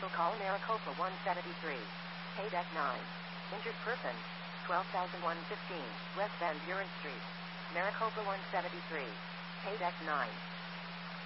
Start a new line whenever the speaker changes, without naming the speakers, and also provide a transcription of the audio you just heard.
Vehicle call Maricopa 173. Pay deck 9. Injured person. 12,115 West Van Buren Street. Maricopa 173. Pay deck 9.